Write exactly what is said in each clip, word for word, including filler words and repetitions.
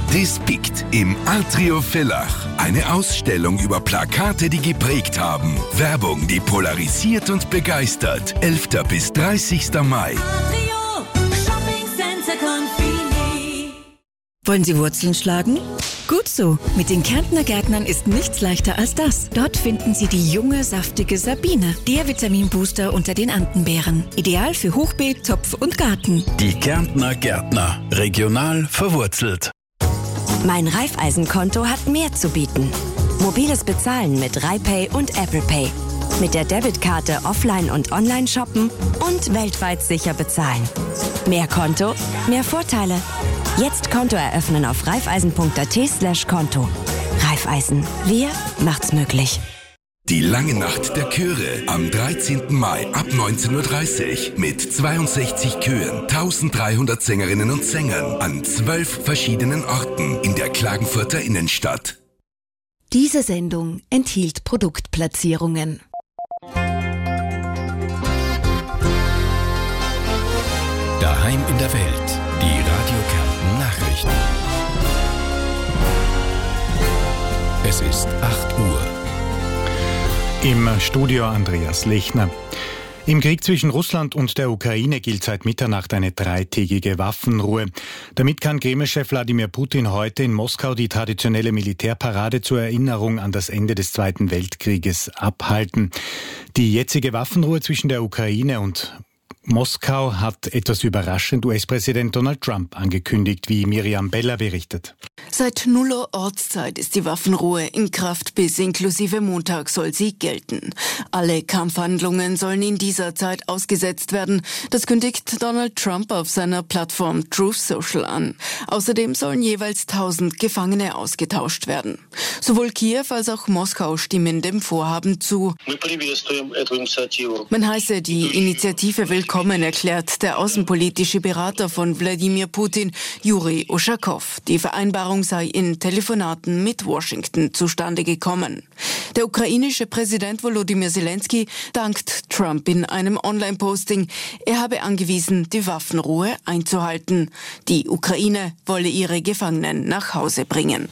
Despikt im Atrio Villach. Eine Ausstellung über Plakate, die geprägt haben. Werbung, die polarisiert und begeistert. elfter bis dreißigster Mai. Atrio Shopping Center Confini. Wollen Sie Wurzeln schlagen? Gut so. Mit den Kärntner Gärtnern ist nichts leichter als das. Dort finden Sie die junge, saftige Sabine. Der Vitaminbooster unter den Andenbeeren. Ideal für Hochbeet, Topf und Garten. Die Kärntner Gärtner. Regional verwurzelt. Mein Raiffeisenkonto hat mehr zu bieten. Mobiles Bezahlen mit RaiPay und Apple Pay. Mit der Debitkarte offline und online shoppen und weltweit sicher bezahlen. Mehr Konto, mehr Vorteile. Jetzt Konto eröffnen auf raiffeisen.at slash Konto. Raiffeisen. Wir macht's möglich. Die lange Nacht der Chöre am dreizehnten Mai ab neunzehn Uhr dreißig mit zweiundsechzig Chören, dreizehnhundert Sängerinnen und Sängern an zwölf verschiedenen Orten in der Klagenfurter Innenstadt. Diese Sendung enthielt Produktplatzierungen. Daheim in der Welt. Die Radio Kärnten Nachrichten. Es ist acht Uhr. Im Studio Andreas Lechner. Im Krieg zwischen Russland und der Ukraine gilt seit Mitternacht eine dreitägige Waffenruhe. Damit kann Kreml-Chef Wladimir Putin heute in Moskau die traditionelle Militärparade zur Erinnerung an das Ende des Zweiten Weltkrieges abhalten. Die jetzige Waffenruhe zwischen der Ukraine und Moskau hat etwas überraschend U S-Präsident Donald Trump angekündigt, wie Miriam Beller berichtet. Seit null Uhr Ortszeit ist die Waffenruhe in Kraft, bis inklusive Montag soll sie gelten. Alle Kampfhandlungen sollen in dieser Zeit ausgesetzt werden. Das kündigt Donald Trump auf seiner Plattform Truth Social an. Außerdem sollen jeweils tausend Gefangene ausgetauscht werden. Sowohl Kiew als auch Moskau stimmen dem Vorhaben zu. Man heiße die Initiative willkommen, erklärt der außenpolitische Berater von Wladimir Putin, Juri Uschakow. Die Vereinbarung sei in Telefonaten mit Washington zustande gekommen. Der ukrainische Präsident Volodymyr Zelensky dankt Trump in einem Online-Posting. Er habe angewiesen, die Waffenruhe einzuhalten. Die Ukraine wolle ihre Gefangenen nach Hause bringen.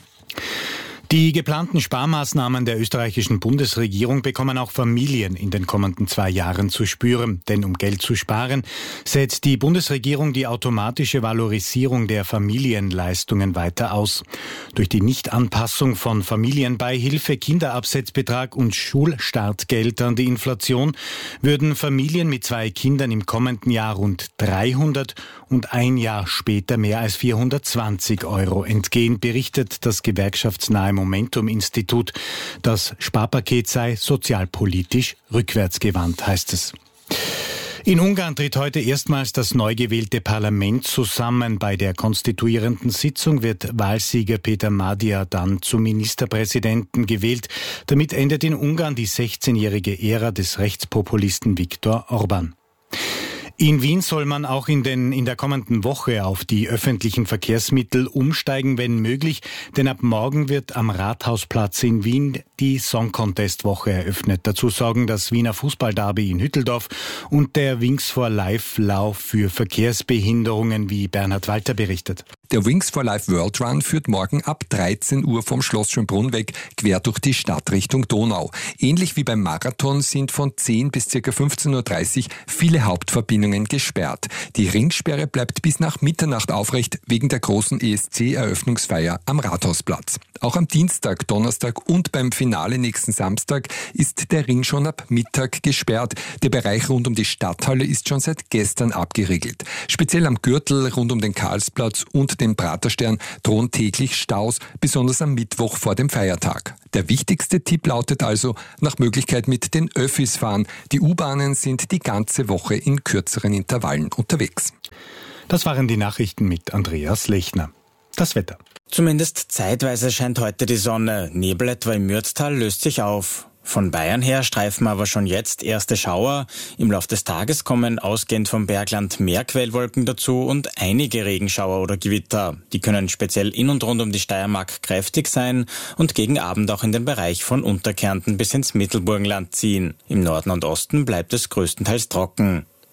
Die geplanten Sparmaßnahmen der österreichischen Bundesregierung bekommen auch Familien in den kommenden zwei Jahren zu spüren. Denn um Geld zu sparen, setzt die Bundesregierung die automatische Valorisierung der Familienleistungen weiter aus. Durch die Nichtanpassung von Familienbeihilfe, Kinderabsetzbetrag und Schulstartgeld an die Inflation würden Familien mit zwei Kindern im kommenden Jahr rund dreihundert und ein Jahr später mehr als vierhundertzwanzig Euro entgehen, berichtet das gewerkschaftsnahe Momentum-Institut. Das Sparpaket sei sozialpolitisch rückwärtsgewandt, heißt es. In Ungarn tritt heute erstmals das neu gewählte Parlament zusammen. Bei der konstituierenden Sitzung wird Wahlsieger Peter Magyar dann zum Ministerpräsidenten gewählt. Damit endet in Ungarn die sechzehnjährige Ära des Rechtspopulisten Viktor Orbán. In Wien soll man auch in, den, in der kommenden Woche auf die öffentlichen Verkehrsmittel umsteigen, wenn möglich, denn ab morgen wird am Rathausplatz in Wien die Song Contest Woche eröffnet. Dazu sorgen das Wiener Fußballderby in Hütteldorf und der Wings for Life Lauf für Verkehrsbehinderungen, wie Bernhard Walter berichtet. Der Wings for Life World Run führt morgen ab dreizehn Uhr vom Schloss Schönbrunn weg, quer durch die Stadt Richtung Donau. Ähnlich wie beim Marathon sind von zehn bis ca. fünfzehn Uhr dreißig viele Hauptverbindungen gesperrt. Die Ringsperre bleibt bis nach Mitternacht aufrecht wegen der großen E S C-Eröffnungsfeier am Rathausplatz. Auch am Dienstag, Donnerstag und beim Finale nächsten Samstag ist der Ring schon ab Mittag gesperrt. Der Bereich rund um die Stadthalle ist schon seit gestern abgeriegelt. Speziell am Gürtel rund um den Karlsplatz und den Praterstern drohen täglich Staus, besonders am Mittwoch vor dem Feiertag. Der wichtigste Tipp lautet also, nach Möglichkeit mit den Öffis fahren. Die U-Bahnen sind die ganze Woche in kürzeren Intervallen unterwegs. Das waren die Nachrichten mit Andreas Lechner. Das Wetter. Zumindest zeitweise scheint heute die Sonne. Nebel etwa im Mürztal löst sich auf. Von Bayern her streifen aber schon jetzt erste Schauer. Im Lauf des Tages kommen ausgehend vom Bergland mehr Quellwolken dazu und einige Regenschauer oder Gewitter. Die können speziell in und rund um die Steiermark kräftig sein und gegen Abend auch in den Bereich von Unterkärnten bis ins Mittelburgenland ziehen. Im Norden und Osten bleibt es größtenteils trocken.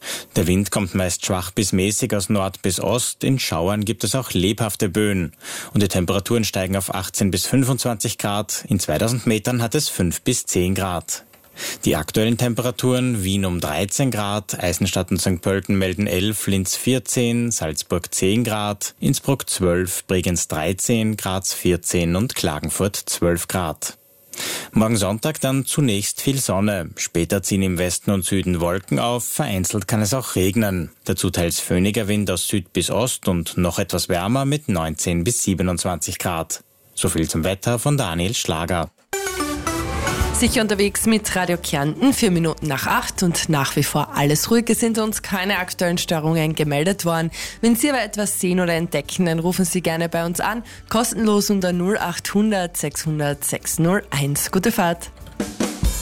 Der Wind kommt meist schwach bis mäßig aus Nord bis Ost. In Schauern gibt es auch lebhafte Böen. Und die Temperaturen steigen auf achtzehn bis fünfundzwanzig Grad. In zweitausend Metern hat es fünf bis zehn Grad. Die aktuellen Temperaturen: Wien um dreizehn Grad, Eisenstadt und Sankt Pölten melden elf, Linz vierzehn, Salzburg zehn Grad, Innsbruck zwölf, Bregenz dreizehn, Graz vierzehn und Klagenfurt zwölf Grad. Morgen Sonntag dann zunächst viel Sonne. Später ziehen im Westen und Süden Wolken auf, vereinzelt kann es auch regnen. Dazu teils föhniger Wind aus Süd bis Ost und noch etwas wärmer mit neunzehn bis siebenundzwanzig Grad. So viel zum Wetter von Daniel Schlager. Sicher unterwegs mit Radio Kärnten, vier Minuten nach acht und nach wie vor alles ruhig. Es sind uns keine aktuellen Störungen gemeldet worden. Wenn Sie aber etwas sehen oder entdecken, dann rufen Sie gerne bei uns an. Kostenlos unter null acht hundert sechshundert sechshunderteins. Gute Fahrt.